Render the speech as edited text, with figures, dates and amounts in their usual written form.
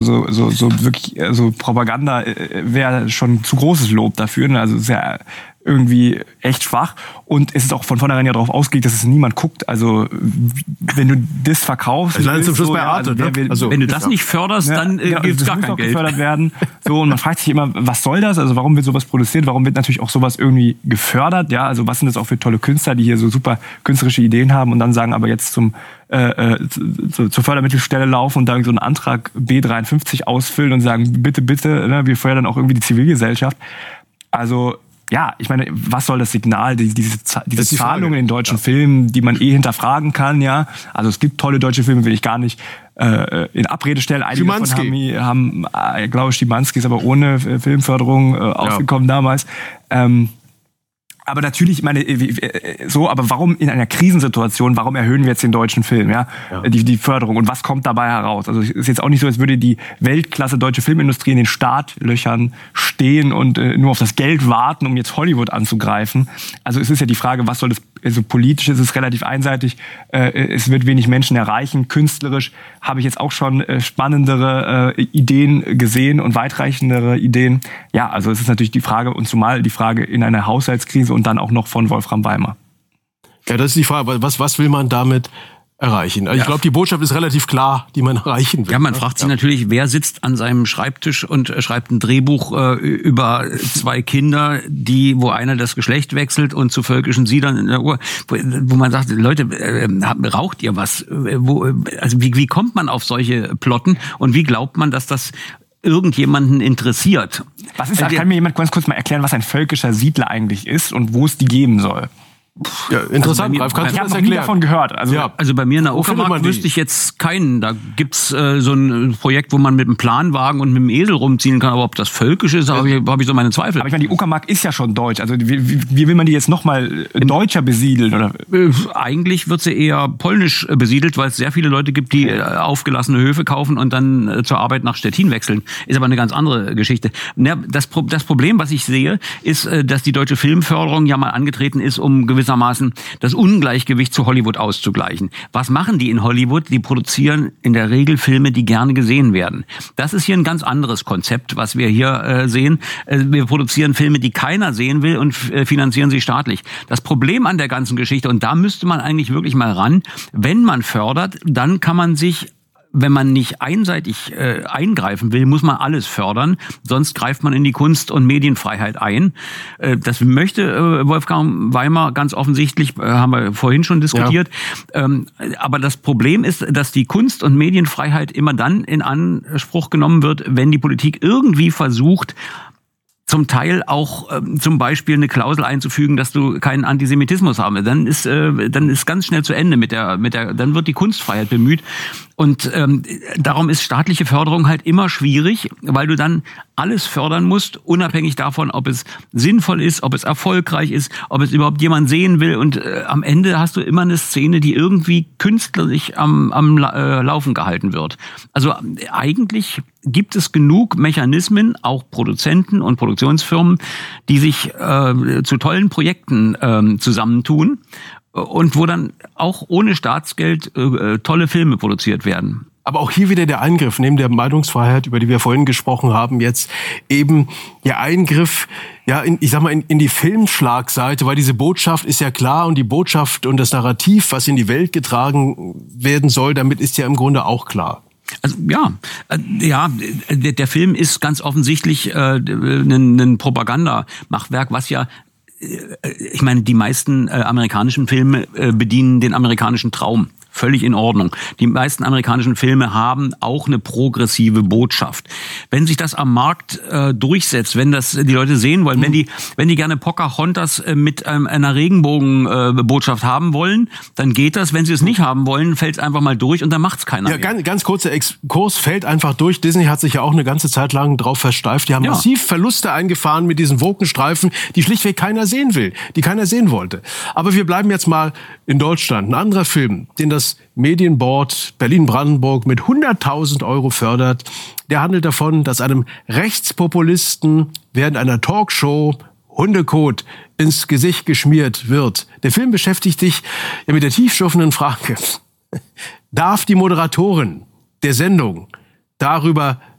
wirklich so Propaganda wäre schon zu großes Lob dafür. Ne? Also es ist ja irgendwie echt schwach. Und es ist auch von vornherein ja darauf ausgelegt, dass es niemand guckt. Also wenn du das verkaufst... Ich lande zum Schluss bei Arte. Wenn du das nicht förderst, dann gibt's gar kein Geld. Gefördert werden. So, und man fragt sich immer, was soll das? Also warum wird sowas produziert? Warum wird natürlich auch sowas irgendwie gefördert? Ja, also was sind das auch für tolle Künstler, die hier so super künstlerische Ideen haben und dann sagen, aber jetzt zur Fördermittelstelle laufen und da so einen Antrag B53 ausfüllen und sagen, bitte, ne, wir fördern auch irgendwie die Zivilgesellschaft. Also ja, ich meine, was soll das Signal, diese Zahlungen in deutschen Filmen, die man hinterfragen kann, ja. Also es gibt tolle deutsche Filme, will ich gar nicht in Abrede stellen. Einige davon haben glaube ich, Schimanski ist aber ohne Filmförderung ausgekommen damals. Aber natürlich, ich meine, aber warum in einer Krisensituation, warum erhöhen wir jetzt den deutschen Film, ja? Die Förderung und was kommt dabei heraus? Also es ist jetzt auch nicht so, als würde die Weltklasse deutsche Filmindustrie in den Startlöchern stehen und nur auf das Geld warten, um jetzt Hollywood anzugreifen. Also es ist ja die Frage, was soll das, also politisch ist es relativ einseitig, es wird wenig Menschen erreichen. Künstlerisch habe ich jetzt auch schon spannendere Ideen gesehen und weitreichendere Ideen. Ja, also es ist natürlich die Frage, und zumal die Frage in einer Haushaltskrise und dann auch noch von Wolfram Weimar. Ja, das ist die Frage, was will man damit erreichen? Also ich glaube, die Botschaft ist relativ klar, die man erreichen will. Ja, man fragt sich natürlich, wer sitzt an seinem Schreibtisch und schreibt ein Drehbuch über zwei Kinder, wo einer das Geschlecht wechselt und zu völkischen Siedlern in der Uhr, wo man sagt, Leute, raucht ihr was? Also wie kommt man auf solche Plotten und wie glaubt man, dass das irgendjemanden interessiert? Was ist, kann mir jemand ganz kurz mal erklären, was ein völkischer Siedler eigentlich ist und wo es die geben soll? Ja, interessant, Ralf, kannst du das erklären? Ich habe nie davon gehört. Also bei mir in der Uckermark wüsste ich jetzt keinen. Da gibt's so ein Projekt, wo man mit einem Planwagen und mit einem Esel rumziehen kann. Aber ob das völkisch ist, habe ich so meine Zweifel. Aber ich meine, die Uckermark ist ja schon deutsch. Also wie will man die jetzt nochmal deutscher besiedeln? Oder? Eigentlich wird sie eher polnisch besiedelt, weil es sehr viele Leute gibt, die aufgelassene Höfe kaufen und dann zur Arbeit nach Stettin wechseln. Ist aber eine ganz andere Geschichte. Das Problem, was ich sehe, ist, dass die deutsche Filmförderung ja mal angetreten ist, um gewissermaßen das Ungleichgewicht zu Hollywood auszugleichen. Was machen die in Hollywood? Die produzieren in der Regel Filme, die gerne gesehen werden. Das ist hier ein ganz anderes Konzept, was wir hier sehen. Wir produzieren Filme, die keiner sehen will und finanzieren sie staatlich. Das Problem an der ganzen Geschichte, und da müsste man eigentlich wirklich mal ran, wenn man fördert, dann kann man sich, wenn man nicht einseitig eingreifen will, muss man alles fördern, sonst greift man in die Kunst- und Medienfreiheit ein. Das möchte Wolfgang Weimar ganz offensichtlich, haben wir vorhin schon diskutiert. Ja. Aber das Problem ist, dass die Kunst- und Medienfreiheit immer dann in Anspruch genommen wird, wenn die Politik irgendwie versucht, zum Teil auch zum Beispiel eine Klausel einzufügen, dass du keinen Antisemitismus haben. Dann ist ganz schnell zu Ende dann wird die Kunstfreiheit bemüht. Und darum ist staatliche Förderung halt immer schwierig, weil du dann alles fördern musst, unabhängig davon, ob es sinnvoll ist, ob es erfolgreich ist, ob es überhaupt jemand sehen will. Und am Ende hast du immer eine Szene, die irgendwie künstlich am Laufen gehalten wird. Also eigentlich gibt es genug Mechanismen, auch Produzenten und Produktionsfirmen, die sich zu tollen Projekten zusammentun und wo dann auch ohne Staatsgeld tolle Filme produziert werden. Aber auch hier wieder der Eingriff, neben der Meinungsfreiheit, über die wir vorhin gesprochen haben, jetzt eben der Eingriff, ja, in die Filmschlagseite, weil diese Botschaft ist ja klar und die Botschaft und das Narrativ, was in die Welt getragen werden soll, damit ist ja im Grunde auch klar. Also der Film ist ganz offensichtlich ein Propagandamachwerk, was ja, ich meine, die meisten amerikanischen Filme bedienen den amerikanischen Traum. Völlig in Ordnung. Die meisten amerikanischen Filme haben auch eine progressive Botschaft. Wenn sich das am Markt durchsetzt, wenn das die Leute sehen wollen, wenn die gerne Pocahontas mit einer Regenbogenbotschaft haben wollen, dann geht das. Wenn sie es nicht haben wollen, fällt es einfach mal durch und dann macht's keiner mehr. Ganz kurzer Exkurs, fällt einfach durch. Disney hat sich ja auch eine ganze Zeit lang drauf versteift. Die haben massiv Verluste eingefahren mit diesen Wokenstreifen, die schlichtweg keiner sehen will, die keiner sehen wollte. Aber wir bleiben jetzt mal in Deutschland. Ein anderer Film, den das Medienboard Berlin-Brandenburg mit 100.000 € fördert. Der handelt davon, dass einem Rechtspopulisten während einer Talkshow Hundekot ins Gesicht geschmiert wird. Der Film beschäftigt sich ja mit der tiefschürfenden Frage, darf die Moderatorin der Sendung darüber